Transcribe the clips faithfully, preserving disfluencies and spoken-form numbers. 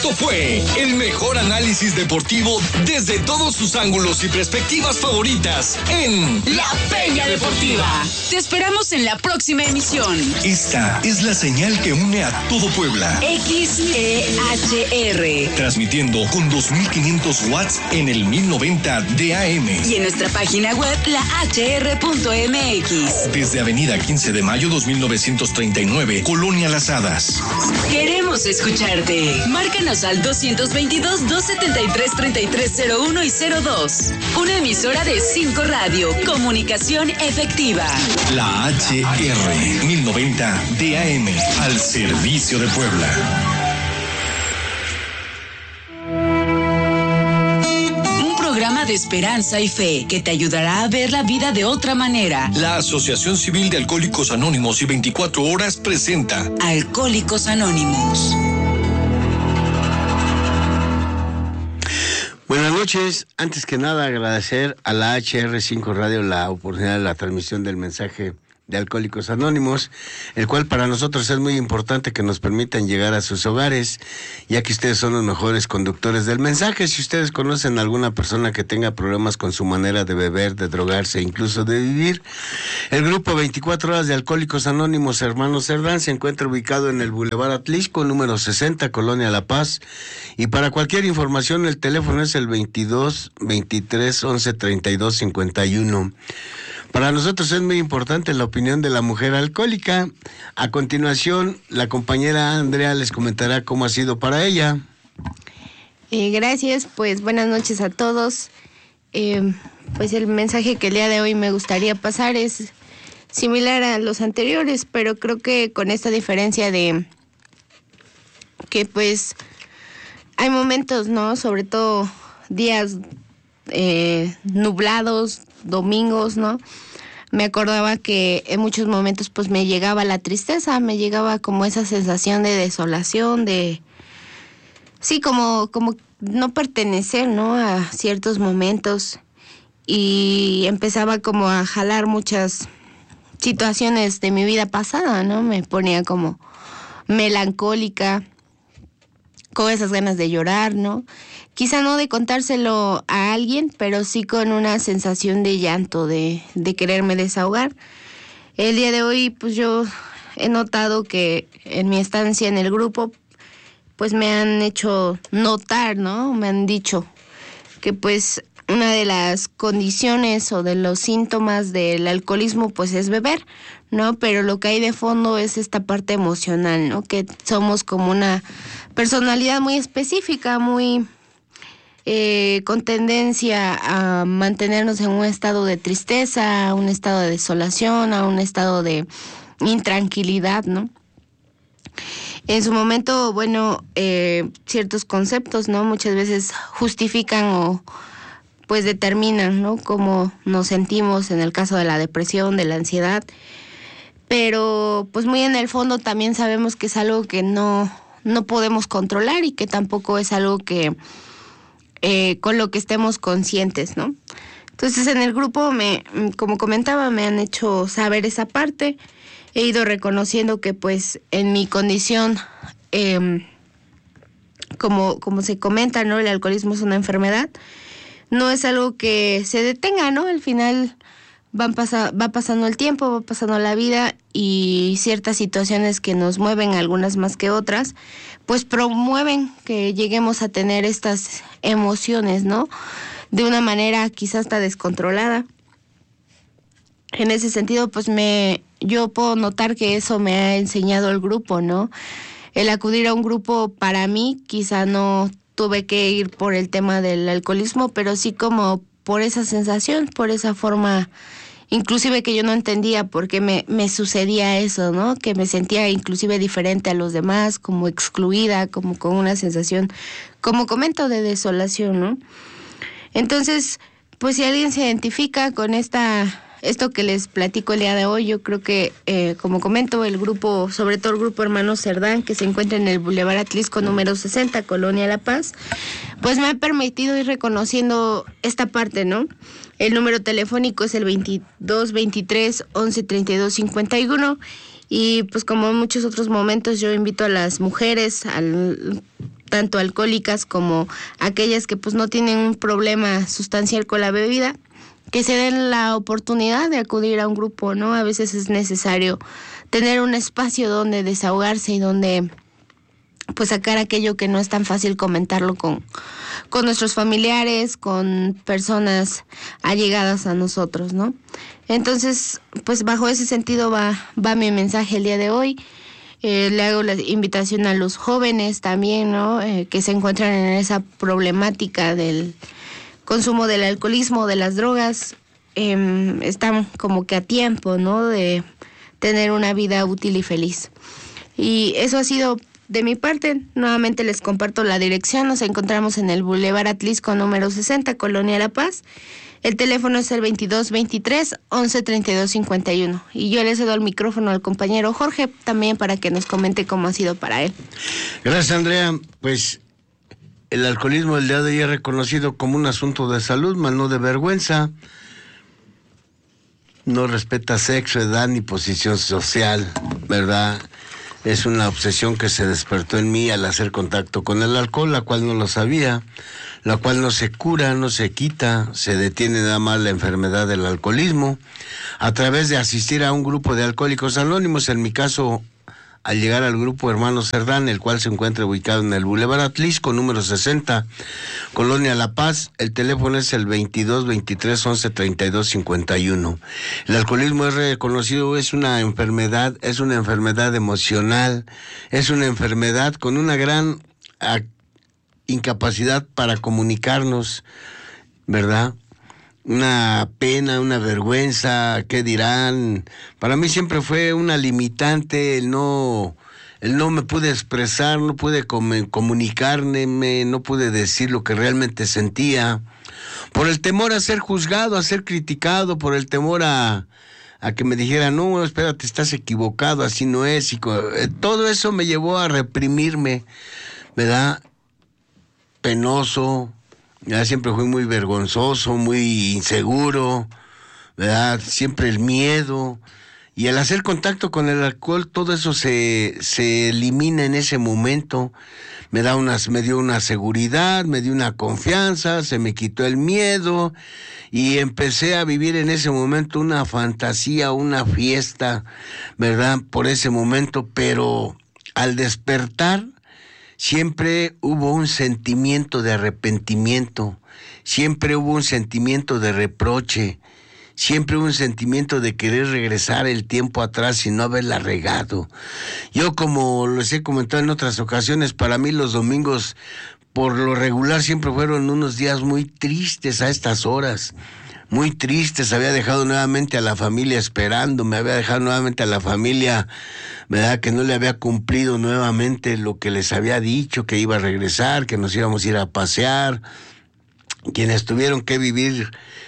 Esto fue el mejor análisis deportivo desde todos sus ángulos y perspectivas favoritas en La Peña Deportiva. Te esperamos en la próxima emisión. Esta es la señal que une a todo Puebla. X E H R. Transmitiendo con dos mil quinientos watts en el mil noventa de A M. Y en nuestra página web, la h r punto m x. Desde Avenida quince de mayo dos mil novecientos treinta y nueve, Colonia Las Hadas. Queremos escucharte. Márcanos al doscientos veintidós, doscientos setenta y tres, treinta y tres cero uno y cero dos. Una emisora de cinco Radio. Comunicación efectiva. La H R mil noventa de A M. Al servicio de Puebla. De esperanza y fe que te ayudará a ver la vida de otra manera. La Asociación Civil de Alcohólicos Anónimos y veinticuatro horas presenta Alcohólicos Anónimos. Buenas noches. Antes que nada, agradecer a la H R cinco Radio la oportunidad de la transmisión del mensaje de Alcohólicos Anónimos, el cual para nosotros es muy importante que nos permitan llegar a sus hogares, ya que ustedes son los mejores conductores del mensaje. Si ustedes conocen a alguna persona que tenga problemas con su manera de beber, de drogarse, incluso de vivir, el grupo veinticuatro horas de Alcohólicos Anónimos Hermanos Cerdán se encuentra ubicado en el Boulevard Atlisco, número sesenta, Colonia La Paz, y para cualquier información el teléfono es el veintidós, veintitrés, once, treinta y dos, cincuenta y uno. Para nosotros es muy importante la opinión de la mujer alcohólica. A continuación, la compañera Andrea les comentará cómo ha sido para ella. Eh, gracias, pues buenas noches a todos. Eh, pues el mensaje que el día de hoy me gustaría pasar es similar a los anteriores, pero creo que con esta diferencia de que pues hay momentos, ¿no? Sobre todo días eh, nublados, domingos, ¿no? Me acordaba que en muchos momentos pues me llegaba la tristeza, me llegaba como esa sensación de desolación, de sí, como, como no pertenecer, ¿no? A ciertos momentos, y empezaba como a jalar muchas situaciones de mi vida pasada, ¿no? Me ponía como melancólica, con esas ganas de llorar, ¿no? Quizá no de contárselo a alguien, pero sí con una sensación de llanto, de, de quererme desahogar. El día de hoy, pues yo he notado que en mi estancia en el grupo, pues me han hecho notar, ¿no? Me han dicho que pues una de las condiciones o de los síntomas del alcoholismo, pues es beber, ¿no? Pero lo que hay de fondo es esta parte emocional, ¿no? Que somos como una personalidad muy específica, muy eh, con tendencia a mantenernos en un estado de tristeza, a un estado de desolación, a un estado de intranquilidad, ¿no? En su momento, bueno, eh, ciertos conceptos, ¿no? Muchas veces justifican o pues determinan, ¿no? Cómo nos sentimos en el caso de la depresión, de la ansiedad, pero pues muy en el fondo también sabemos que es algo que no no podemos controlar y que tampoco es algo que eh, con lo que estemos conscientes, ¿no? Entonces en el grupo, me, como comentaba, me han hecho saber esa parte. He ido reconociendo que pues en mi condición, eh, como, como se comenta, ¿no? El alcoholismo es una enfermedad. No es algo que se detenga, ¿no? Al final van pasa, va pasando el tiempo, va pasando la vida, y ciertas situaciones que nos mueven, algunas más que otras, pues promueven que lleguemos a tener estas emociones, ¿no? De una manera quizás hasta descontrolada. En ese sentido, pues me yo puedo notar que eso me ha enseñado el grupo, ¿no? El acudir a un grupo, para mí, quizá no tuve que ir por el tema del alcoholismo, pero sí como por esa sensación, por esa forma, inclusive que yo no entendía por qué me, me sucedía eso, ¿no? Que me sentía inclusive diferente a los demás, como excluida, como con una sensación, como comento, de desolación, ¿no? Entonces, pues si alguien se identifica con esta esto que les platico el día de hoy, yo creo que, eh, como comento, el grupo, sobre todo el grupo Hermanos Cerdán, que se encuentra en el Boulevard Atlisco número sesenta, Colonia La Paz, pues me ha permitido ir reconociendo esta parte, ¿no? El número telefónico es el veintidós, veintitrés, once, treinta y dos, cincuenta y uno, y pues como en muchos otros momentos yo invito a las mujeres, al, tanto alcohólicas como aquellas que pues no tienen un problema sustancial con la bebida, que se den la oportunidad de acudir a un grupo, ¿no? A veces es necesario tener un espacio donde desahogarse y donde pues sacar aquello que no es tan fácil comentarlo con, con nuestros familiares, con personas allegadas a nosotros, ¿no? Entonces, pues bajo ese sentido va, va mi mensaje el día de hoy. Eh, le hago la invitación a los jóvenes también, ¿no? Eh, que se encuentran en esa problemática del consumo del alcoholismo, de las drogas. Eh, están como que a tiempo, ¿no? De tener una vida útil y feliz. Y eso ha sido de mi parte. Nuevamente les comparto la dirección. Nos encontramos en el Boulevard Atlisco número sesenta, Colonia La Paz. El teléfono es el veintidós veintitrés once treinta y dos cincuenta y uno. Y yo le cedo el micrófono al compañero Jorge también para que nos comente cómo ha sido para él. Gracias, Andrea. Pues el alcoholismo el día de hoy es reconocido como un asunto de salud, mas no de vergüenza. No respeta sexo, edad ni posición social, ¿verdad? Es una obsesión que se despertó en mí al hacer contacto con el alcohol, la cual no lo sabía, la cual no se cura, no se quita, se detiene nada más la enfermedad del alcoholismo a través de asistir a un grupo de alcohólicos anónimos. En mi caso, al llegar al grupo Hermanos Cerdán, el cual se encuentra ubicado en el Boulevard Atlisco, número sesenta, Colonia La Paz. El teléfono es el veintidós veintitrés once treinta y dos cincuenta y uno. El alcoholismo es reconocido, es una enfermedad, es una enfermedad emocional, es una enfermedad con una gran a, incapacidad para comunicarnos, ¿verdad? Una pena, una vergüenza, ¿qué dirán? Para mí siempre fue una limitante el no, el no me pude expresar, no pude com- comunicarme, no pude decir lo que realmente sentía, por el temor a ser juzgado, a ser criticado, por el temor a, a que me dijeran, no, espérate, estás equivocado, así no es, y eh, todo eso me llevó a reprimirme, ¿verdad? Penoso. Ya siempre fui muy vergonzoso, muy inseguro, ¿verdad? Siempre el miedo. Y al hacer contacto con el alcohol, todo eso se, se elimina en ese momento. Me da unas, me dio una seguridad, me dio una confianza, se me quitó el miedo y empecé a vivir en ese momento una fantasía, una fiesta, ¿verdad? Por ese momento, pero al despertar, siempre hubo un sentimiento de arrepentimiento, siempre hubo un sentimiento de reproche, siempre hubo un sentimiento de querer regresar el tiempo atrás y no haberla regado. Yo, como les he comentado en otras ocasiones, para mí los domingos por lo regular siempre fueron unos días muy tristes a estas horas. Muy tristes, había dejado nuevamente a la familia esperando, me había dejado nuevamente a la familia, ¿verdad? Que no le había cumplido nuevamente lo que les había dicho, que iba a regresar, que nos íbamos a ir a pasear. Quienes tuvieron que vivir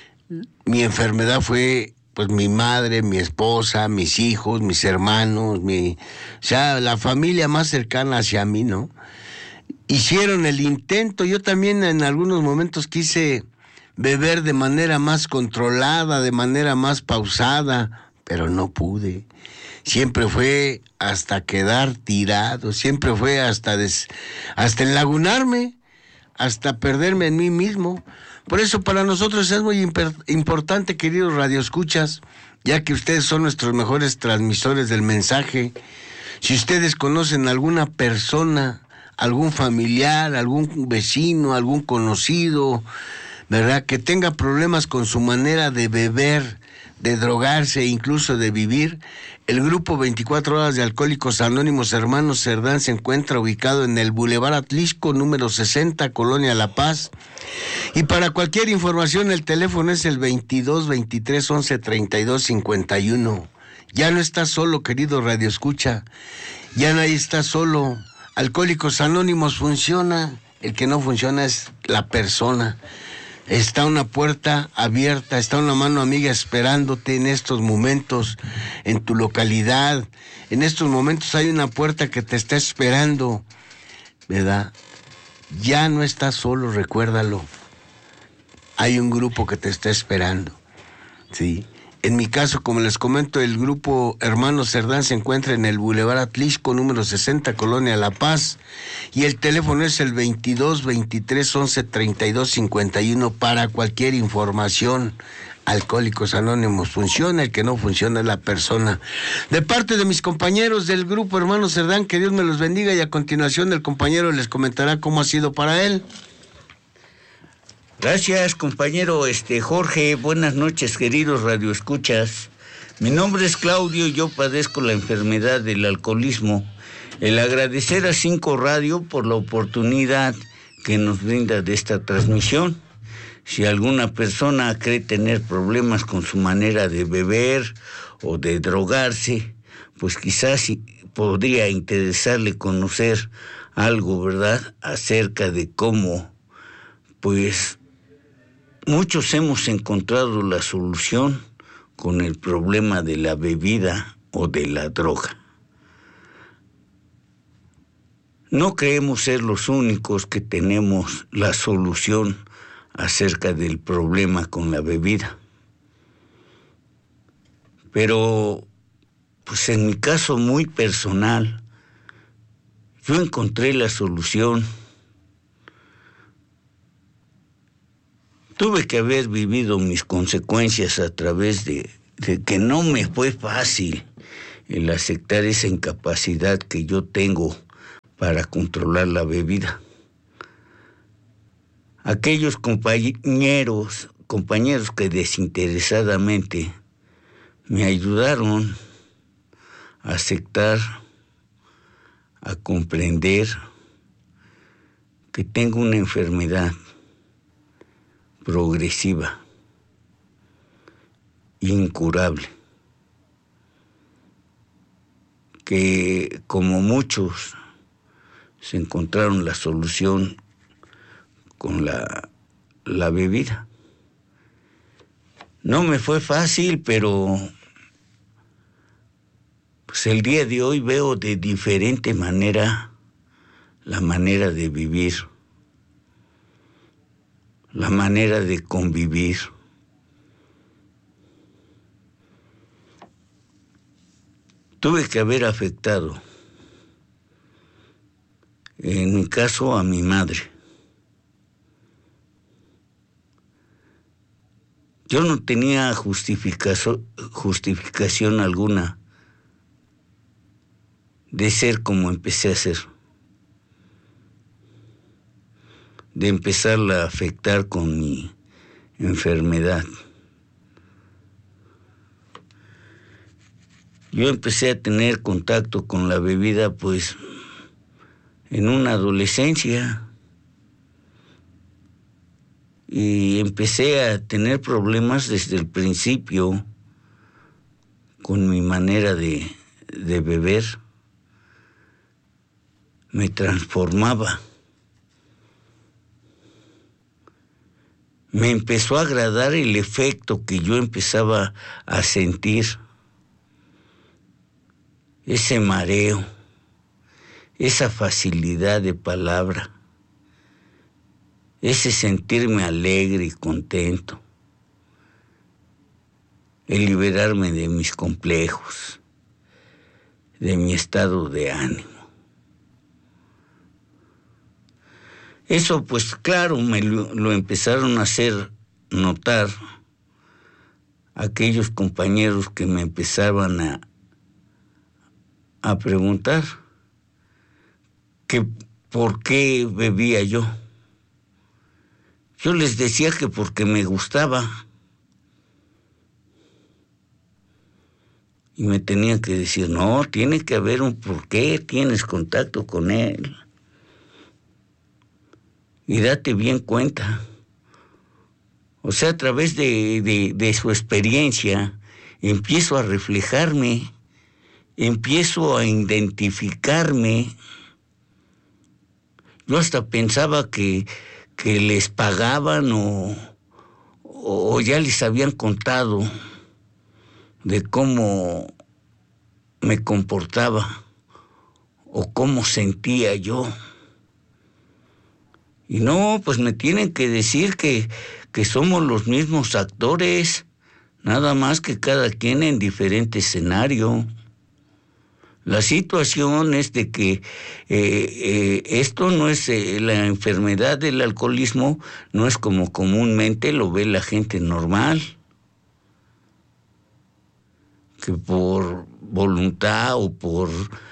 mi enfermedad fue pues mi madre, mi esposa, mis hijos, mis hermanos, mi, o sea, la familia más cercana hacia mí, ¿no? Hicieron el intento, yo también en algunos momentos quise beber de manera más controlada, de manera más pausada, pero no pude. Siempre fue hasta quedar tirado, siempre fue hasta, des, hasta enlagunarme, hasta perderme en mí mismo. Por eso para nosotros es muy imper, importante, queridos radioescuchas, ya que ustedes son nuestros mejores transmisores del mensaje. Si ustedes conocen alguna persona, algún familiar, algún vecino, algún conocido, ¿verdad?, que tenga problemas con su manera de beber, de drogarse e incluso de vivir, el grupo veinticuatro horas de Alcohólicos Anónimos Hermanos Cerdán se encuentra ubicado en el Boulevard Atlisco, número sesenta, Colonia La Paz. Y para cualquier información, el teléfono es el veintidós veintitrés once treinta y dos cincuenta y uno. Ya no estás solo, querido radioescucha, ya nadie está solo. Alcohólicos Anónimos funciona, el que no funciona es la persona. Está una puerta abierta, está una mano amiga esperándote en estos momentos, en tu localidad. En estos momentos hay una puerta que te está esperando, ¿verdad? Ya no estás solo, recuérdalo. Hay un grupo que te está esperando, ¿sí? En mi caso, como les comento, el grupo Hermanos Cerdán se encuentra en el Boulevard Atlisco, número sesenta, Colonia La Paz, y el teléfono es el veintidós, veintitrés, once, treinta y dos, cincuenta y uno para cualquier información. Alcohólicos Anónimos funciona, el que no funciona es la persona. De parte de mis compañeros del grupo Hermanos Cerdán, que Dios me los bendiga, y a continuación el compañero les comentará cómo ha sido para él. Gracias, compañero este Jorge. Buenas noches, queridos radioescuchas. Mi nombre es Claudio y yo padezco la enfermedad del alcoholismo. El agradecer a Cinco Radio por la oportunidad que nos brinda de esta transmisión. Si alguna persona cree tener problemas con su manera de beber o de drogarse, pues quizás podría interesarle conocer algo, ¿verdad?, acerca de cómo, pues, muchos hemos encontrado la solución con el problema de la bebida o de la droga. No creemos ser los únicos que tenemos la solución acerca del problema con la bebida. Pero, pues en mi caso muy personal, yo encontré la solución. Tuve que haber vivido mis consecuencias a través de, de que no me fue fácil el aceptar esa incapacidad que yo tengo para controlar la bebida. Aquellos compañeros, compañeros que desinteresadamente me ayudaron a aceptar, a comprender que tengo una enfermedad progresiva, incurable, que como muchos se encontraron la solución con la, la bebida. No me fue fácil, pero pues el día de hoy veo de diferente manera la manera de vivir, la manera de convivir. Tuve que haber afectado, en mi caso, a mi madre. Yo no tenía justificación, justificación alguna de ser como empecé a ser, de empezarla a afectar con mi enfermedad. Yo empecé a tener contacto con la bebida, pues, en una adolescencia. Y empecé a tener problemas desde el principio con mi manera de, de beber. Me transformaba. Me empezó a agradar el efecto que yo empezaba a sentir. Ese mareo, esa facilidad de palabra, ese sentirme alegre y contento, el liberarme de mis complejos, de mi estado de ánimo. Eso, pues claro, me lo, lo empezaron a hacer notar aquellos compañeros que me empezaban a, a preguntar que por qué bebía yo. Yo les decía que porque me gustaba. Y me tenían que decir, no, tiene que haber un por qué tienes contacto con él. Y date bien cuenta. O sea, a través de, de, de su experiencia, empiezo a reflejarme, empiezo a identificarme. Yo hasta pensaba que que les pagaban o, o ya les habían contado de cómo me comportaba o cómo sentía yo. Y no, pues me tienen que decir que, que somos los mismos actores, Nada más que cada quien en diferente escenario. La situación es de que eh, eh, esto no es, eh, la enfermedad del alcoholismo no es como comúnmente lo ve la gente normal, que por voluntad o por,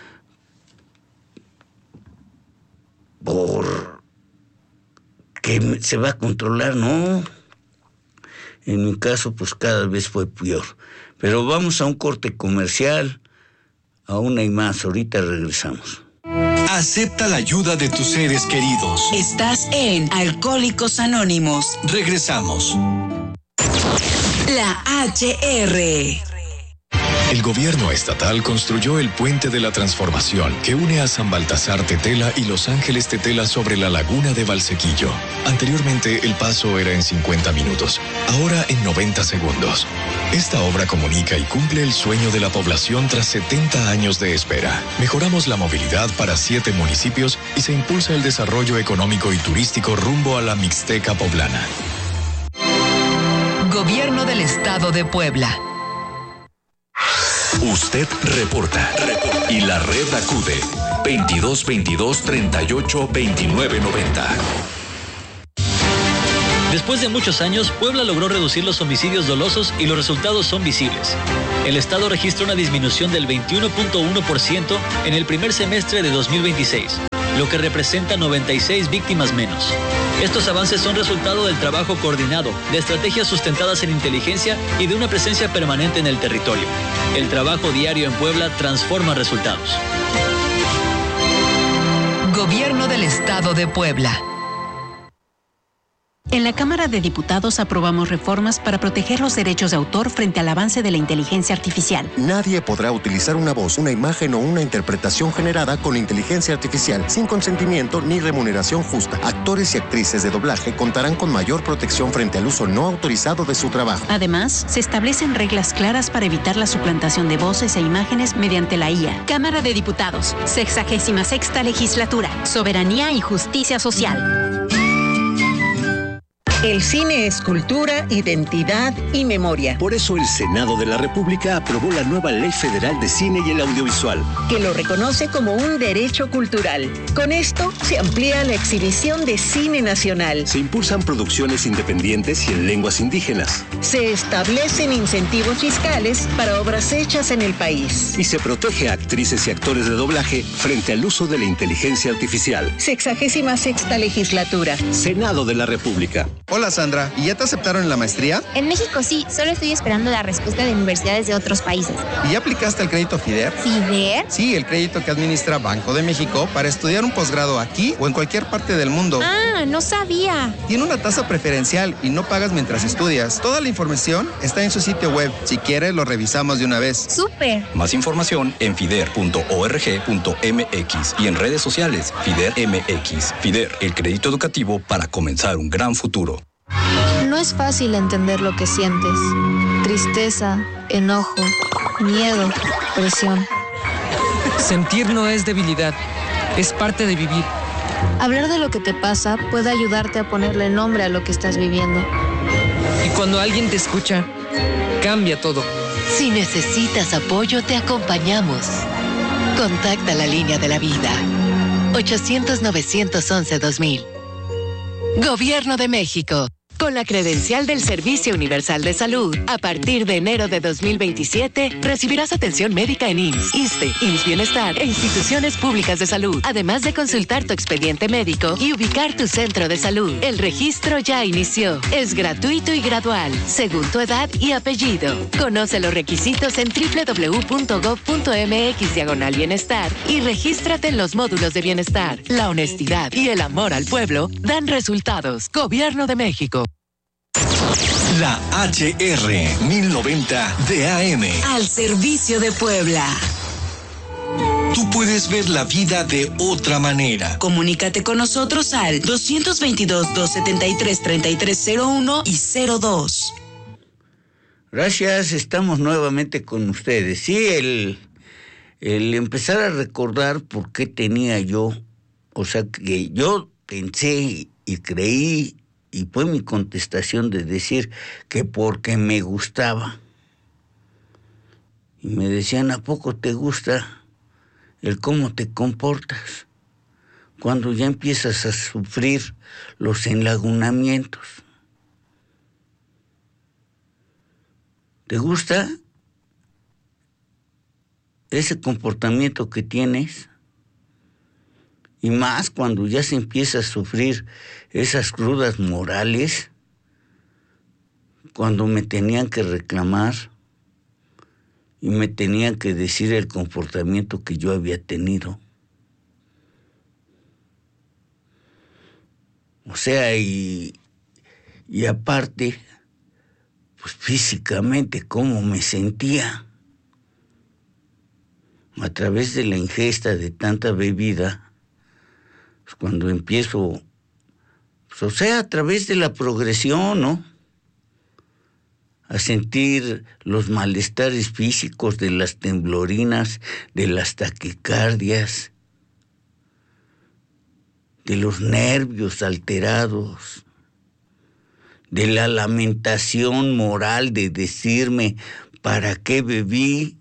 por que se va a controlar, no. En mi caso, pues cada vez fue peor. Pero vamos a un corte comercial. Aún hay más, ahorita regresamos. Acepta la ayuda de tus seres queridos. Estás en Alcohólicos Anónimos. Regresamos. La H R. El gobierno estatal construyó el Puente de la Transformación que une a San Baltasar Tetela y Los Ángeles Tetela sobre la laguna de Valsequillo. Anteriormente el paso era en cincuenta minutos, ahora en noventa segundos. Esta obra comunica y cumple el sueño de la población tras setenta años de espera. Mejoramos la movilidad para siete municipios y se impulsa el desarrollo económico y turístico rumbo a la Mixteca poblana. Gobierno del Estado de Puebla. Usted reporta. reporta. Y la red acude. veintidós veintidós treinta y ocho veintinueve noventa. Después de muchos años, Puebla logró reducir los homicidios dolosos y los resultados son visibles. El Estado registra una disminución del veintiuno punto uno por ciento en el primer semestre de dos mil veintiséis, lo que representa noventa y seis víctimas menos. Estos avances son resultado del trabajo coordinado, de estrategias sustentadas en inteligencia y de una presencia permanente en el territorio. El trabajo diario en Puebla transforma resultados. Gobierno del Estado de Puebla. En la Cámara de Diputados aprobamos reformas para proteger los derechos de autor frente al avance de la inteligencia artificial. Nadie podrá utilizar una voz, una imagen o una interpretación generada con inteligencia artificial sin consentimiento ni remuneración justa. Actores y actrices de doblaje contarán con mayor protección frente al uso no autorizado de su trabajo. Además, se establecen reglas claras para evitar la suplantación de voces e imágenes mediante la I A. Cámara de Diputados, sexagésima sexta legislatura, soberanía y justicia social. El cine es cultura, identidad y memoria. Por eso el Senado de la República aprobó la nueva Ley Federal de Cine y el Audiovisual, que lo reconoce como un derecho cultural. Con esto se amplía la exhibición de cine nacional. Se impulsan producciones independientes y en lenguas indígenas. Se establecen incentivos fiscales para obras hechas en el país. Y se protege a actrices y actores de doblaje frente al uso de la inteligencia artificial. Sexagésima sexta legislatura. Senado de la República. Hola Sandra, ¿y ya te aceptaron en la maestría? En México sí, solo estoy esperando la respuesta de universidades de otros países. ¿Y ya aplicaste el crédito FIDER? ¿FIDER? Sí, el crédito que administra Banco de México para estudiar un posgrado aquí o en cualquier parte del mundo. Ah, no sabía. Tiene una tasa preferencial y no pagas mientras estudias. Toda la información está en su sitio web. Si quieres, lo revisamos de una vez. ¡Súper! Más información en fider punto org punto m x y en redes sociales FIDER M X. FIDER, el crédito educativo para comenzar un gran futuro. No es fácil entender lo que sientes. Tristeza, enojo, miedo, presión. Sentir no es debilidad, es parte de vivir. Hablar de lo que te pasa puede ayudarte a ponerle nombre a lo que estás viviendo. Y cuando alguien te escucha, cambia todo. Si necesitas apoyo, te acompañamos. Contacta la línea de la vida. ochocientos, novecientos once, dos mil. Gobierno de México. Con la credencial del Servicio Universal de Salud, a partir de enero de dos mil veintisiete, recibirás atención médica en I M S S, ISSSTE, I M S S Bienestar e instituciones públicas de salud, además de consultar tu expediente médico y ubicar tu centro de salud. El registro ya inició. Es gratuito y gradual, según tu edad y apellido. Conoce los requisitos en doble u doble u doble u punto gob punto m x diagonal bienestar y regístrate en los módulos de bienestar. La honestidad y el amor al pueblo dan resultados. Gobierno de México. La H R mil noventa de A M. Al servicio de Puebla. Tú puedes ver la vida de otra manera. Comunícate con nosotros al dos veintidós, doscientos setenta y tres, treinta y tres cero uno y cero dos. Gracias, estamos nuevamente con ustedes. Sí, el, el empezar a recordar por qué tenía yo, o sea, que yo pensé y creí y fue mi contestación de decir que porque me gustaba. Y me decían, ¿a poco te gusta el cómo te comportas cuando ya empiezas a sufrir los enlagunamientos? ¿Te gusta ese comportamiento que tienes? Y más cuando ya se empieza a sufrir esas crudas morales, cuando me tenían que reclamar y me tenían que decir el comportamiento que yo había tenido. O sea, y, y aparte, pues físicamente, cómo me sentía. A través de la ingesta de tanta bebida, pues cuando empiezo, pues, o sea, a través de la progresión, ¿no? A sentir los malestares físicos de las temblorinas, de las taquicardias, de los nervios alterados, de la lamentación moral de decirme, ¿para qué bebí?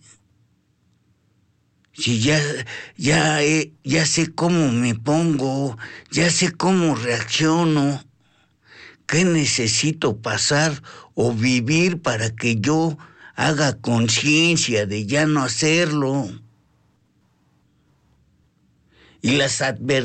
Si ya, ya, eh, ya sé cómo me pongo, ya sé cómo reacciono, ¿qué necesito pasar o vivir para que yo haga conciencia de ya no hacerlo? Y las advertencias